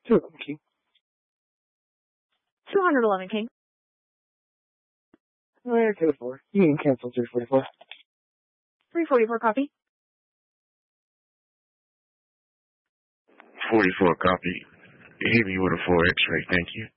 211 King. 211 King. Air code 4. You can cancel 344. 344 copy. 44 copy. Hit me with a 4 X-ray, thank you.